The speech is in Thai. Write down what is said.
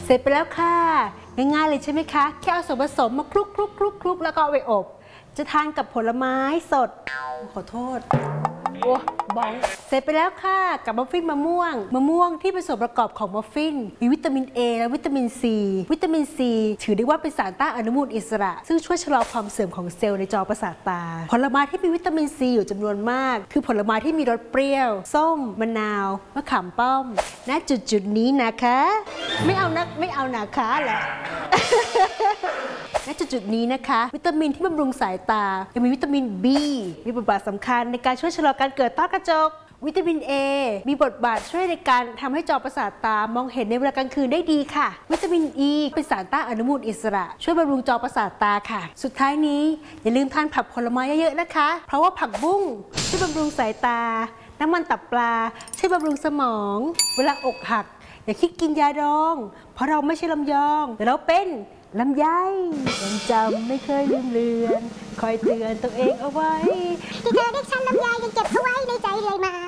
เสร็จไปแล้วค่ะง่ายๆเลยใช่ไหมคะแค่เอาส่วนผสมมาคลุกแล้วก็เอาไปอบจะทานกับผลไม้สดขอโทษโอ้บ้องเสร็จไปแล้วค่ะกับมัฟฟินมะม่วงที่เป็นส่วนประกอบของมัฟฟินมีวิตามิน A และวิตามิน C วิตามิน C ถือได้ว่าเป็นสารต้านอนุมูลอิสระซึ่งช่วยชะลอความเสื่อมของเซลล์ในจอประสาทตาผลไม้ที่มีวิตามิน C อยู่จำนวนมากคือผลไม้ที่มีรสเปรี้ยวส้มมะนาวมะขามป้อมณจุดนี้นะคะไม่เอานะคะแหละ ณจุดนี้นะคะวิตามินที่บำรุงสายตายังมีวิตามิน B มีบทบาทสำคัญในการช่วยชะลอการเกิดต้อกระจกวิตามิน A มีบทบาทช่วยในการทำให้จอประสาทตามองเห็นในเวลากลางคืนได้ดีค่ะวิตามิน E เป็นสารต้านอนุมูลอิสระช่วยบำรุงจอประสาทตาค่ะสุดท้ายนี้อย่าลืมทานผักผลไม้เยอะๆนะคะเพราะว่าผักบุ้งช่วยบำรุงสายตาน้ำมันตับปลาช่วยบำรุงสมองเวลาอกหักอย่าคิดกินยาดองเพราะเราไม่ใช่ลำยองแต่เราเป็นลำไยยังจำไม่เคยลืมเลือนคอยเตือนตัวเองเอาไว้ที่เธอเรียกฉันลำไยยังเก็บเอาไว้ในใจเลยมา